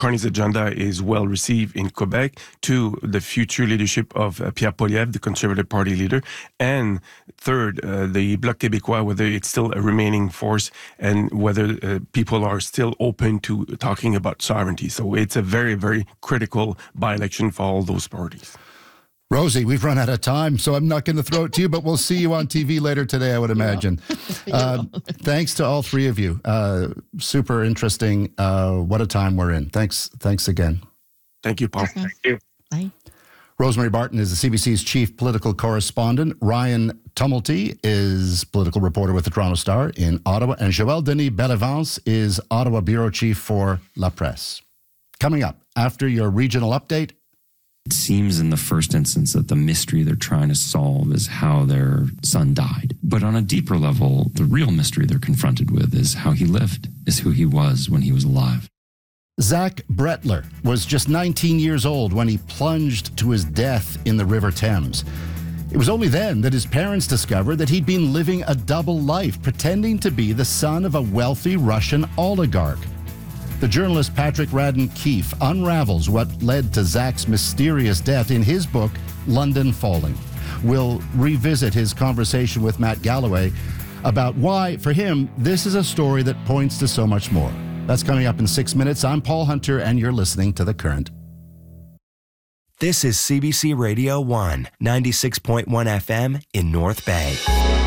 Carney's agenda is well received in Quebec, to the future leadership of Pierre Poilievre, the Conservative Party leader, and third, the Bloc Québécois, whether it's still a remaining force and whether people are still open to talking about sovereignty. So it's a very, very critical by-election for all those parties. Rosie, we've run out of time, so I'm not going to throw it to you, but we'll see you on TV later today, I would imagine. Thanks to all three of you. Super interesting. What a time we're in. Thanks again. Thank you, Paul. Thank you. Bye. Rosemary Barton is the CBC's chief political correspondent. Ryan Tumulty is political reporter with the Toronto Star in Ottawa. And Joël Denis Bellevance is Ottawa bureau chief for La Presse. Coming up, after your regional update, it seems in the first instance that the mystery they're trying to solve is how their son died. But on a deeper level, the real mystery they're confronted with is how he lived, is who he was when he was alive. Zach Bretler was just 19 years old when he plunged to his death in the River Thames. It was only then that his parents discovered that he'd been living a double life, pretending to be the son of a wealthy Russian oligarch. The journalist Patrick Radden Keefe unravels what led to Zach's mysterious death in his book, London Falling. We'll revisit his conversation with Matt Galloway about why, for him, this is a story that points to so much more. That's coming up in 6 minutes. I'm Paul Hunter, and you're listening to The Current. This is CBC Radio 1, 96.1 FM in North Bay.